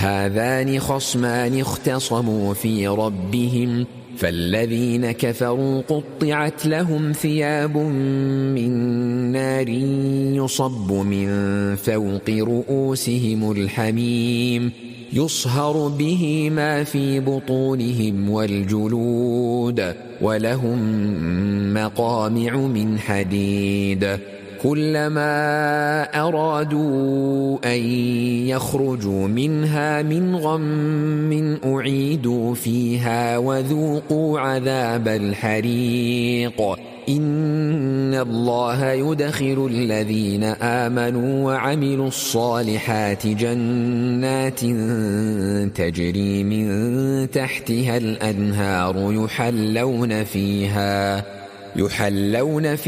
هذان خصمان اختصموا في ربهم فالذين كفروا قطعت لهم ثياب من نار يصب من فوق رؤوسهم الحميم يصهر به ما في بطونهم والجلود ولهم مقامع من حديد كلما أرادوا أن يخرجوا منها من غم أعيدوا فيها وذوقوا عذاب الحريق إن الله يدخل الذين آمنوا وعملوا الصالحات جنات تجري من تحتها الأنهار يحلون فيها